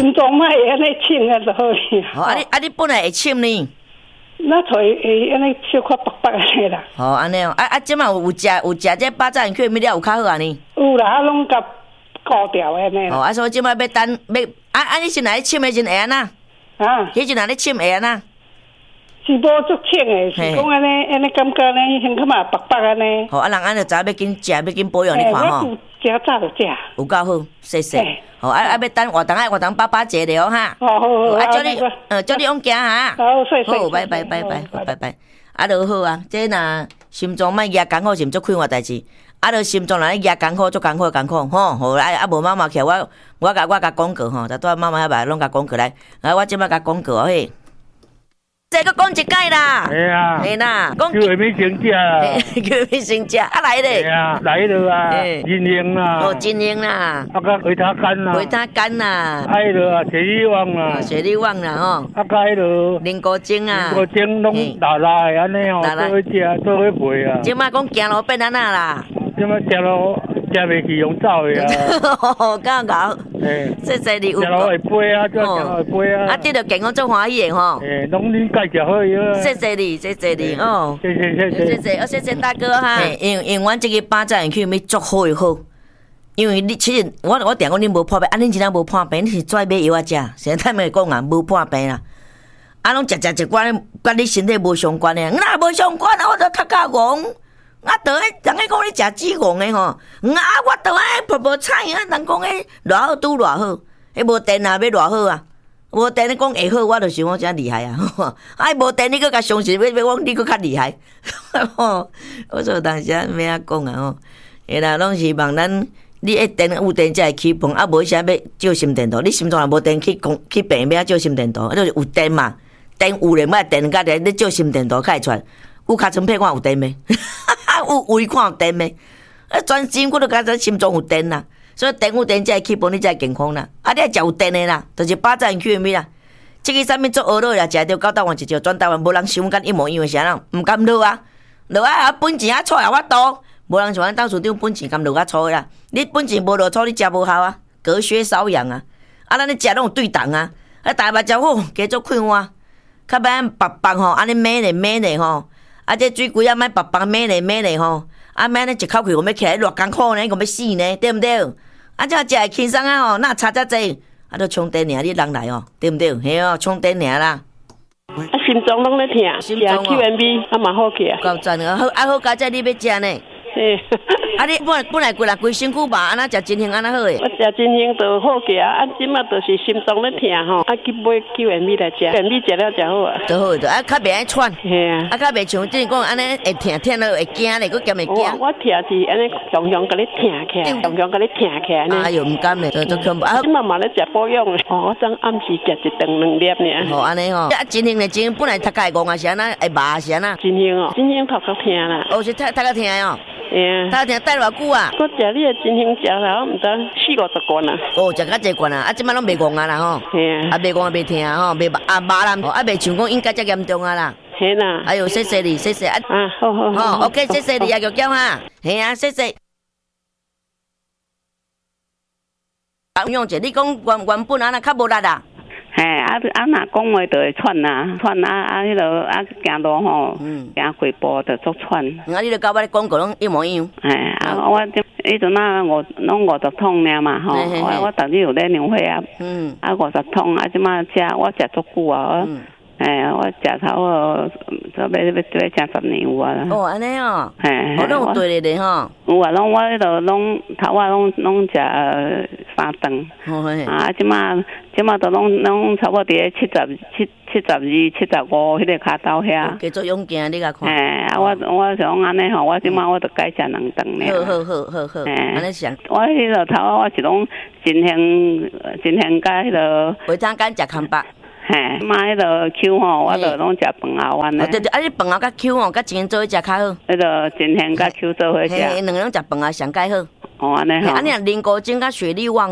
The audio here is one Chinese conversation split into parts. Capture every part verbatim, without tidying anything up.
心脏歹会安尼请啊就好哩。 哦，啊你啊你本来会请呢？ 那才会安尼小可白白安尼啦。 哦，安尼哦，啊啊，即马有有食有食这巴掌去，物了有较好啊呢？ 有啦，啊拢甲顾掉安尼啦。 哦，啊所以即马要等要啊啊，你是哪里请的时会安那？ 啊， 迄阵哪里请会安那？ 是无足请的，是讲安尼安尼感觉呢，胸口嘛白白安尼。 好，啊人安就知要紧食，要紧保养，你看吼。 我食早就食。 有够好，谢谢。好，啊啊要等活动啊活动爸爸坐了哈。 好好好。 啊叫你，呃叫你往行哈。 好，谢谢。 好，拜拜拜拜拜拜。啊，就好啊，这若心脏莫压艰苦，是毋足快活代志。啊，就心脏若咧压艰苦，足艰苦艰苦吼。好，啊啊无妈妈起我我甲我甲广告吼，才拄妈妈遐摆拢甲广告来，啊我即摆甲广告嘿。再个讲一解啦， 系啊， 系啦， 讲叫下面先食啦， 叫下面先食，啊来咧， 系啊，来了啊，金英啦， 哦金英啦， 啊个维他干啦， 维他干啦， 爱了啊，雪里旺啦， 雪里旺啦吼， 啊个爱了， 菱果精啊， 菱果精拢拉拉的安尼吼，做伙食，做伙卖啊， 即摆讲行路变安那啦， 即摆食路。食袂去用走的啊！刚刚，谢谢你。 食路会飞啊，做食路会飞啊。 啊，这着健康足欢喜的吼。 诶，拢恁介绍好伊啊。 谢谢你，谢谢你哦。 谢谢谢谢谢谢，哦谢谢大哥哈。因为因为阮这个巴掌去咪足好又好，因为你其实我我定讲你无破病，啊恁真正无破病，你是拽买药啊食，现在咪讲啊无破病啦。啊，拢食食一罐，甲你身体无相关的，那无相关啊，我都头壳戆。啊，倒咧，人家讲你食脂肪的吼，啊，我倒咧泡泡菜啊，人讲诶偌好拄偌好，迄无电啊要偌好啊，无电你讲会好，我就想讲真厉害啊，啊无电你搁甲相信要要讲你搁较厉害，吼，我说当时啊咩啊讲啊吼，诶啦，拢希望咱你一电有电才会起泵，啊无啥要照心电图，你心脏若无电去讲去病要照心电图，啊就是有电嘛，电有咧，莫电甲咧，你照心电图开出来，有尻川片看有电没？有胃看有电咩？啊，全身我都感觉心脏有电啦，所以电有电才会起泵，你才会健康啦。啊，你爱食有电的啦，就是巴掌去咪啦。这个啥物做鹅肉啦，食着到台湾一条，全台湾无人想干一模一样，啥人唔甘落啊？落啊，本钱啊错啊，我多，无人像咱当初张本钱甘落啊错啦。你本钱无落错，你食无效啊，隔靴搔痒啊。啊，咱咧食拢有对等啊。啊，大目食好，加做快活，较别白白吼，安尼美咧美咧吼。啊！这水龟啊，莫白白买咧买咧吼，啊，莫咧一口气，我要起来偌艰苦呢，我要死呢，对毋对？啊，这食会轻松啊吼，哪差遮济？啊，都充电尔，你人来哦，对毋对？嘿哦，充电尔啦。 啊，心脏拢咧疼，食 Q M B 啊，嘛好起啊。 够赞啊！好啊好，佳仔你要食呢？ 嘿， 啊，你本本来规来规身躯吧，安那食真香安那好诶。 我食真香就好起啊，啊，即马就是心脏咧疼吼，啊去买 Q M B 来食 ，Q M B 食了就好啊。 就好，就啊，较袂爱喘。 嘿啊， 啊，较袂像即讲安尼会疼疼了会惊咧，佫兼会惊。 我我疼是安尼强强甲你疼起来，强强甲你疼起来呢。 哎哟，毋甘咧，就就恐怖。啊， 即马嘛咧食保养诶，哦，我昨暗时食一顿两粒尔。 哦，安尼吼。啊，真香咧，真香本来头壳会戆啊，是安那会麻是安那。 真香哦，真香头壳疼啦。 哦，是头头壳疼哦。 嘿啊， 头壳疼戴偌久啊？ 我食你诶真香食了，毋知四五十罐啊。 哦，食较济罐啊，啊，即摆拢袂戆啊啦吼。 嘿啊， 啊，袂戆袂疼啊吼，袂啊麻啦，啊，袂像讲应该遮严重啊啦。 嘿啦。 哎呦，谢谢你，谢谢啊。 啊，好好好。 好 ，OK， 谢谢你啊，玉娇哈。嘿啊，谢谢。啊，用者，你讲原原本安那较无力啊？ 嘿，啊啊，若讲话就会喘啊，喘啊啊，迄落啊行路吼，行几步就足喘。 啊，你著甲我咧广告拢一模一样。 嘿，啊，我这迄阵啊，五拢五十桶尔嘛吼，我我逐日有咧量血啊，啊五十桶，啊即马食我食足久啊。哎，我食头哦，差不多要要食十年有啊。 哦，安尼哦。 嘿， 哦，拢有对咧吼。 有啊，拢我迄落拢头啊，拢拢食三顿。 哦嘿。 啊，即马即马都拢拢差不多伫咧七十七七十二、七十五迄个骹兜遐。 继续勇健，你甲看。 嘿，啊，我我想安尼吼，我即马我着改食两顿咧。 好好好好好。安尼想。 我迄落头啊，我是拢真香真香甲迄落。 每餐干食康巴。 嘿，妈，迄个 Q 吼，我着拢食饭后丸咧。 对对，啊，你饭后甲 Q 吼，甲钱做伙食较好。 迄个真香甲 Q 做伙食。 嘿，两个拢食饭后上介好。 哦，安尼吼。 啊，你若菱果精甲雪莉旺吼，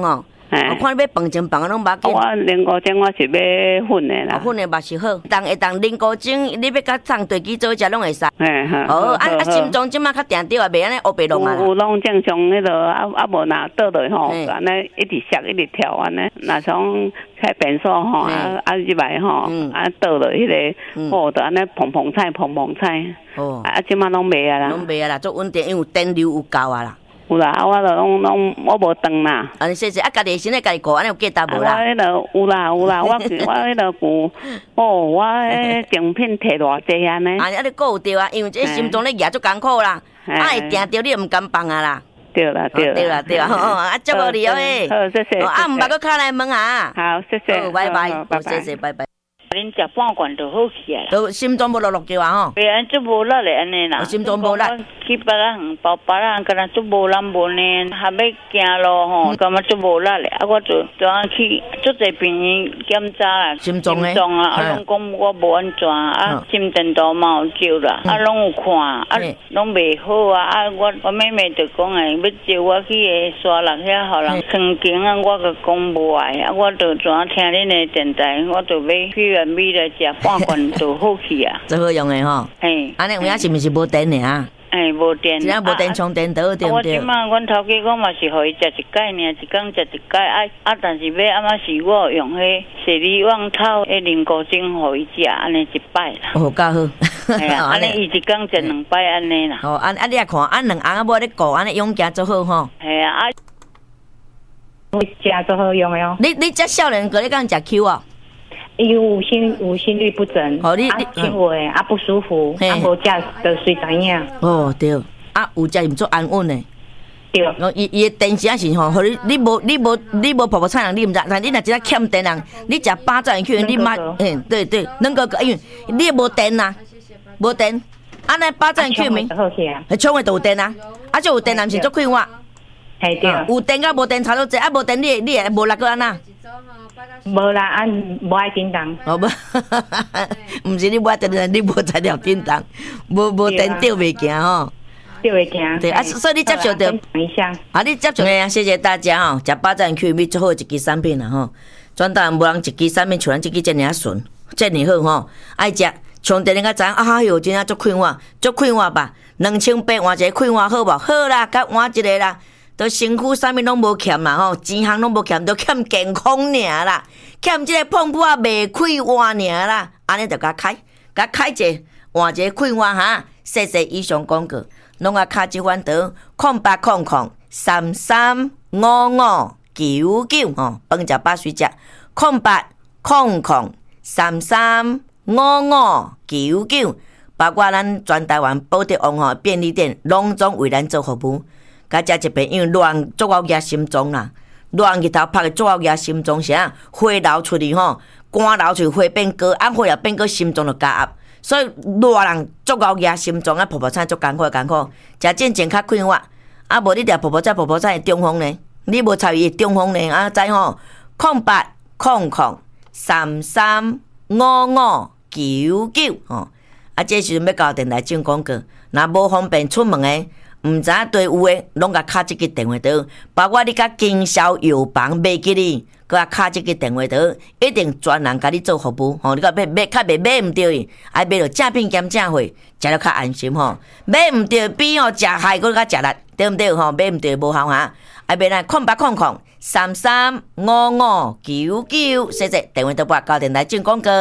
我看你要饭前饭后拢无紧。 我啉古精我是要粉的啦。 粉的嘛是好，当会当啉古精，你要甲放地基做食拢会使。 嘿好。 哦，啊啊，心脏即马较定着啊，袂安尼黑白弄啊。 有拢正常迄个啊啊无若倒落吼，安尼一直摔一直跳安尼，若从开便所吼啊啊入来吼啊倒落迄个，哦，就安尼砰砰踩砰砰踩。哦。啊，即马拢袂啊啦。 拢袂啊啦，足稳定，因为有电流有够啊啦。 有啦，啊，我就拢拢我无断啦。 啊，你说说，啊，家己身体家己顾，安尼有价值无啦？ 我迄个有啦有啦，我我迄个顾，哦，我迄奖品摕偌济安尼。 啊，啊，你顾有着啊，因为这心脏咧举足艰苦啦，啊，会定着你唔甘放啊啦。 对啦对啦对啦对啦，啊，祝福你哦诶。 好，谢谢。 啊，唔捌搁敲来问啊。 好，谢谢。 好，拜拜，好，谢谢，拜拜。 恁食半罐就好起啊啦， 都心脏无落落叫啊吼。 袂安做无力咧安尼啦， 心脏无力。 去别人包别人，敢若做无力无呢，还要行路吼，感觉做无力咧。啊，我就就安去做者病院检查啦， 心脏诶， 啊，啊，拢讲我无安全啊，心电图嘛有照啦，啊，拢有看，啊，拢袂好啊。啊，我我妹妹就讲诶，要招我去个沙鹿遐，互人曾经啊，我就讲无爱啊，我就怎听恁诶电台，我就要去。米来食半罐就好去啊， 最好用的吼。嘿，安尼有影是毋是无电的啊？ 哎，无电。 只要无电充电倒对不对？ 我即摆阮头家讲嘛是互伊食一盖尔，一工食一盖啊啊！但是要暗仔是我用迄雪梨旺头迄灵菇精互伊食，安尼一摆啦。 哦，较好。 哎呀，安尼伊一工食两摆安尼啦。 哦，安啊你也看，安两红啊无咧顾，安尼用行做好吼。 系啊，啊， 食做好用的哦。 你你这少年哥你敢食 Q 啊？ 有心有心律不整， 哦，你你轻微啊不舒服，啊无食就随知影。 哦对，啊有食毋做安稳的。 对。 哦，伊伊电池啊是吼，互你你无你无你无泡泡菜人你毋知，但你若真正欠电人，你食巴掌去你妈，嗯对对，能够因为你无电呐，无电，安尼巴掌去咪？ 好去啊。 充的都有电啊，啊就有电人是足快活。 系对。 有电甲无电差多济，啊无电你你会无力个安那？ 无啦，啊无爱叮当。 哦不，毋是你无爱叮当，你无材料叮当，无无电吊袂行吼。 吊袂行。 对啊，所以你接受着。 一下。 啊，你接受的啊，谢谢大家吼，食巴掌 Q 米最好一支产品啦吼。全台无人一支产品像咱这支遮尔顺，遮尔好吼，爱食。充电你甲知影，啊哟，真正足快活，足快活吧？两千八换一个快活好无？好啦，甲换一个啦。都身躯啥物拢无欠啦吼，钱项拢无欠，都欠健康尔啦，欠即个碰破袂开换尔啦，安尼就甲开，甲开者换一个开换哈，谢谢以上广告，拢啊卡即款刀，空八空空三三五五九九吼，饭食饱水食，空八空空三三五五九九，包括咱全台湾宝德王吼便利店，拢总为咱做服务。甲食一遍，因为乱足够压心脏啦，乱日头拍个足够压心脏啥，血流出去吼，肝流出去血变高，啊血也变高，心脏就加压，所以热人足够压心脏啊，泡泡菜足艰苦艰苦，食正正较快活，啊无你食泡泡菜泡泡菜会中风呢，你无参与中风呢，啊知吼，空八空空三三五五九九吼，啊这时阵要交电台进广告，若无方便出门的。毋知影对有诶，拢甲卡即个电话刀，包括你甲经销药房袂记哩，佮甲卡即个电话刀，一定专人甲你做服务吼。你甲买买较袂买毋着伊，爱买着正品兼正货，食了较安心吼。买毋着比吼食害佫较食力，对毋对吼？买毋着无效哈。爱买咱空八空空三三五五九九，谢谢电话刀拨交电台进广告。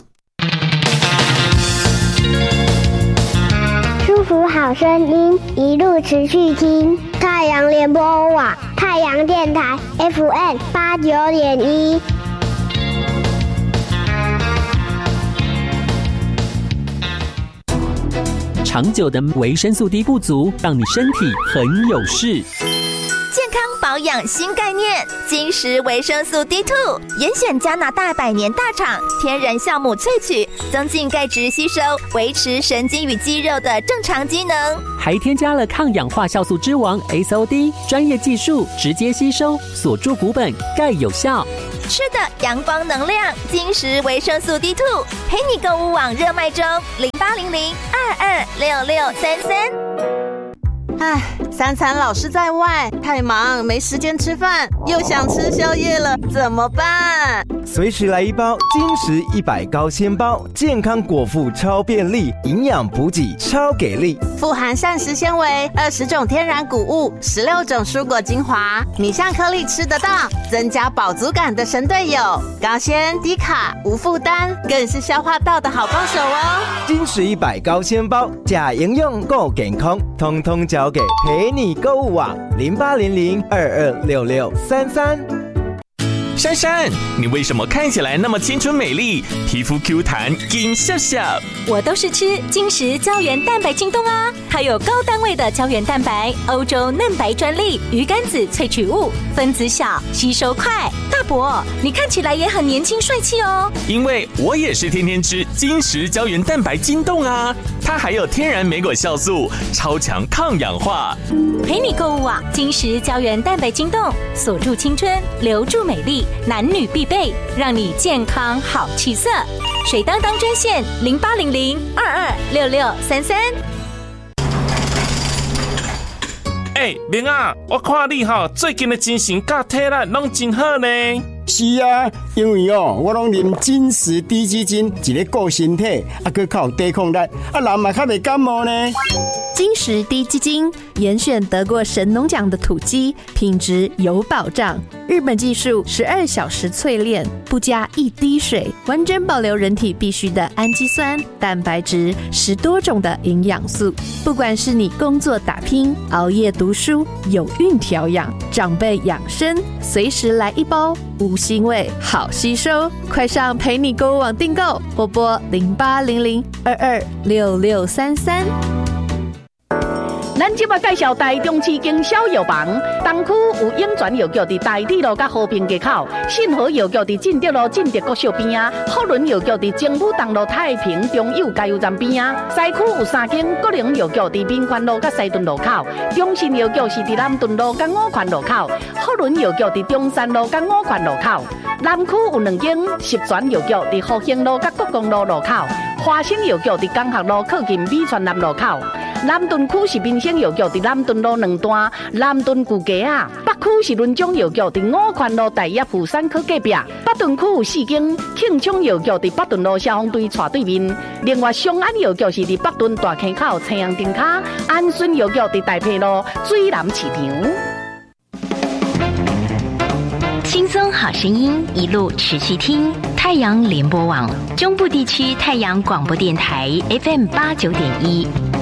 祝福好声音，一路持续听太阳联播网、太阳电台 F M 八九点一。 长久的维生素 D 不足，让你身体很有事。 健康保养新概念，金石维生素 D 二 严选加拿大百年大厂天然酵母萃取，增进钙质吸收，维持神经与肌肉的正常机能， 还添加了抗氧化酵素之王 S O D， 专业技术直接吸收，锁住骨本，钙有效。 吃的阳光能量，金石维生素 D 二 陪你购物网热卖中，零八零零二二六六三三。 唉， 三餐老是在外，太忙没时间吃饭，又想吃宵夜了，怎么办？ 随时来一包金石一百高纤包，健康果腹超便利，营养补给超给力， 富含膳食纤维、二十种天然谷物、十六种蔬果精华，米像颗粒吃得到，增加饱足感的神队友。高纤、低卡、无负担，更是消化道的好帮手哦。 金石一百高纤包，假营养够健康，通通交给陪你购物网零八零零二二六六三三。 珊珊，你为什么看起来那么青春美丽，皮肤 Q 弹金笑笑？ 我都是吃金石胶原蛋白晶冻啊，它有高单位的胶原蛋白，欧洲嫩白专利，鱼肝子萃取物，分子小，吸收快。大伯，你看起来也很年轻帅气哦。 因为我也是天天吃金石胶原蛋白晶冻啊，它还有天然莓果酵素，超强抗氧化。 陪你购物网，金石胶原蛋白晶冻，锁住青春，留住美丽。男女必备，让你健康好气色。水当当专线零八零零二二六六三三。 哎，明啊，我看你哈最近的精神甲体力拢真好呢。 是啊，因为哦，我拢啉金石低基金，一个顾身体，啊，佮较有抵抗力，啊，人嘛较袂感冒呢。 金石低基金严选得过神农奖的土鸡，品质有保障。日本技术十二小时淬炼，不加一滴水，完整保留人体必需的氨基酸、蛋白质，十多种的营养素。不管是你工作打拼、熬夜读书、有孕调养、长辈养生，随时来一包，无腥味，好吸收。快上陪你购物网订购，拨拨零八零零二二六六三三。 咱即摆介绍台中市经销药房，东区有永泉药局伫台铁路甲和平街口，信和药局伫进德路进德国小边啊，福伦药局伫政府东路太平中友加油站边啊，西区有三间国营药局伫民权路甲西屯路口，中信药局是伫南屯路甲五权路口，福伦药局伫中山路甲五权路口，南区有两间十全药局伫福兴路甲国公路路口，华兴药局伫江学路靠近美泉南路口。南屯区是民生药局伫南屯路两段，南屯旧街啊；北区是伦中药局伫五权路大业富山科隔壁，北屯区有四间庆昌药局伫北屯路消防队斜对面。另外，松安药局是伫北屯大坑口青阳灯卡，安顺药局伫大坪路水南市场。 轻松好声音，一路持续听。太阳联播网中部地区太阳广播电台 F M 八九点一。